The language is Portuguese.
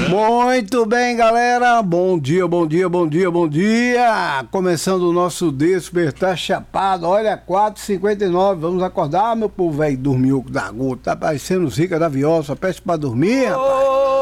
Muito bem, galera. Bom dia, bom dia, bom dia, bom dia. Começando o nosso Despertar Chapado. Olha, 4h59. Vamos acordar, meu povo velho. Dormiu da gota. Tá parecendo Zica da Viola. Só peço pra dormir, rapaz.